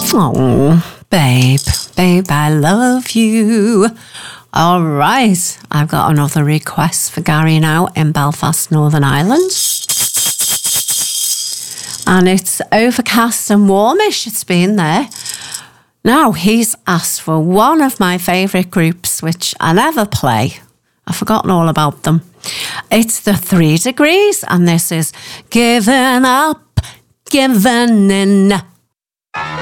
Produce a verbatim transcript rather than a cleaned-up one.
Oh, babe, babe, I love you. All right, I've got another request for Gary now in Belfast, Northern Ireland. And it's overcast and warmish, it's been there. Now, he's asked for one of my favourite groups, which I never play. I've forgotten all about them. It's the Three Degrees, and this is Giving Up, Giving In.